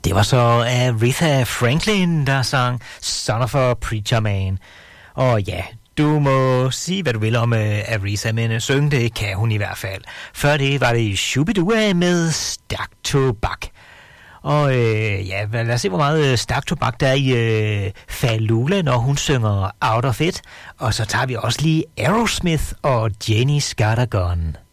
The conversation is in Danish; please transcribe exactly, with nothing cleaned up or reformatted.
Det var så Aretha Franklin, der sang Son of a Preacher Man. Og ja, du må sige, hvad du vil om uh, Aretha, men uh, synge det kan hun i hvert fald. Før det var det Shubidua med Stærk Tobak. Og øh, ja, lad os se, hvor meget øh, stærk tobak der er i øh, Falula, når hun synger Out of It. Og så tager vi også lige Aerosmith og Jenny Scattergun.